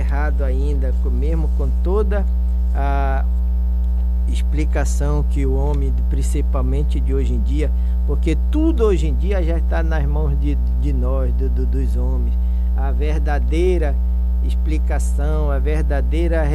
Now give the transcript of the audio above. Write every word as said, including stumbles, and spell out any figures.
errado ainda, mesmo com toda a explicação que o homem, principalmente de hoje em dia, porque tudo hoje em dia já está nas mãos de, de nós, do, do, dos homens. A verdadeira explicação, a verdadeira